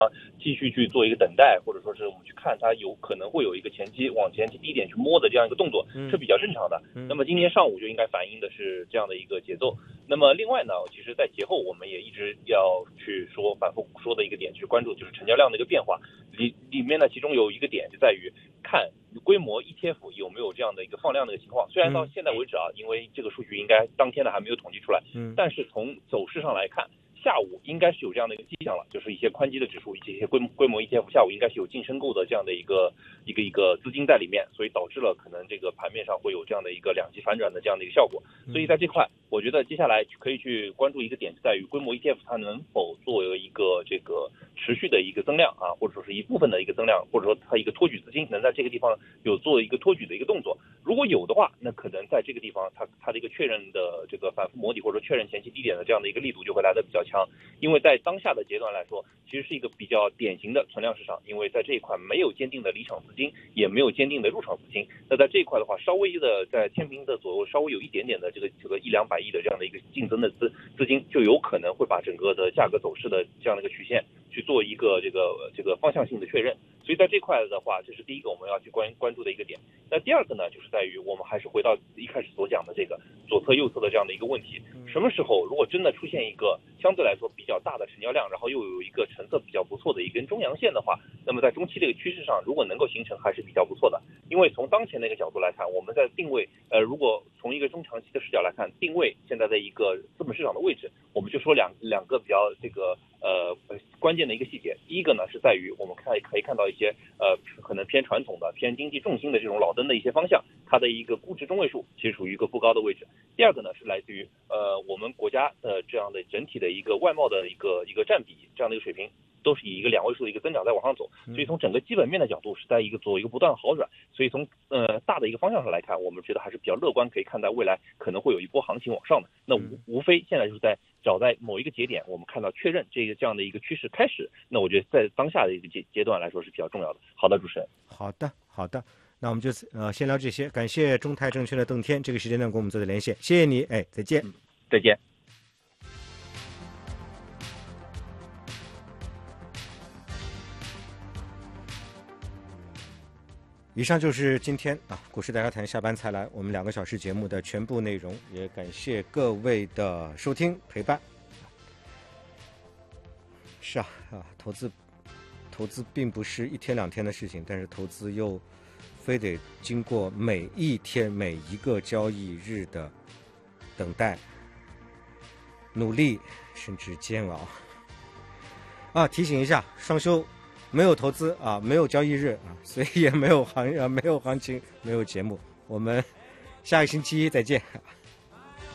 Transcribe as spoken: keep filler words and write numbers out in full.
继续去做一个等待，或者说是我们去看它有可能会有一个前期往前期低点去摸的这样一个动作，是比较正常的。那么今天上午就应该反映的是这样的一个节奏。那么另外呢，其实在节后我们也一直要去说反复说的一个点，去关注就是成交量的一个变化。里里面呢，其中有一个点就在于看规模 E T F 有没有这样的一个放量的一个情况。虽然到现在为止啊，因为这个数据应该当天的还没有统计出来，但是从走势上来看，下午应该是有这样的一个迹象了，就是一些宽基的指数，一些规规模 E T F 下午应该是有净申购的这样的一个一个一个资金在里面，所以导致了可能这个盘面上会有这样的一个两极反转的这样的一个效果。所以在这块，我觉得接下来可以去关注一个点，在于规模 E T F 它能否作为一个这个持续的一个增量啊，或者说是一部分的一个增量，或者说它一个托举资金能在这个地方有做一个托举的一个动作。如果有的话，那可能在这个地方它它的一个确认的这个反复磨底或者确认前期低点的这样的一个力度就会来得比较强。因为在当下的阶段来说，其实是一个比较典型的存量市场，因为在这一块没有坚定的离场资金，也没有坚定的入场资金。那在这一块的话，稍微的在天平的左右稍微有一点点的这个这个一两百亿的这样的一个竞争的资资金，就有可能会把整个的价格走势的这样的一个曲线去做一个这个这个方向性的确认。所以在这块的话，这是第一个我们要去关关注的一个点。那第二个呢，就是在于我们还是回到一开始所讲的这个左侧右侧的这样的一个问题。什么时候如果真的出现一个相对来说比较大的成交量，然后又有一个成色比较不错的一根中阳线的话，那么在中期这个趋势上如果能够形成还是比较不错的。因为从当前的一个角度来看，我们在定位呃，如果从一个中长期的视角来看，定位现在的一个资本市场的位置，我们就说两两个比较这个呃关键的一个细节。第一个呢是在于我们看可以看到一些呃可能偏传统的偏经济重心的这种老灯的一些方向，它的一个估值中位数其实属于一个不高的位置。第二个呢是来自于呃我们国家的这样的整体的一个外贸的一个一个占比这样的一个水平，都是以一个两位数的一个增长在往上走，所以从整个基本面的角度是在一个做一个不断好转。所以从呃大的一个方向上来看，我们觉得还是比较乐观，可以看待未来可能会有一波行情往上的。那无无非现在就是在找在某一个节点，我们看到确认这个这样的一个趋势开始，那我觉得在当下的一个阶阶段来说是比较重要的。好的，主持人。 好的，好的。那我们就呃先聊这些，感谢中泰证券的邓天这个时间段跟我们做的连线，谢谢你，哎，再见， 嗯、再见。 以上就是今天啊股市大家谈下班才来我们两个小时节目的全部内容，也感谢各位的收听陪伴。是啊啊，投资投资并不是一天两天的事情，但是投资又非得经过每一天每一个交易日的等待、努力甚至煎熬啊！提醒一下，双休没有投资啊，没有交易日啊，所以也没有行啊，没有行情，没有节目。我们下个星期一再见。